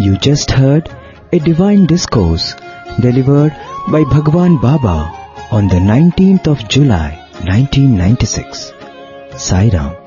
You just heard a divine discourse delivered by Bhagwan Baba on the 19th of July 1996. Sai Ram.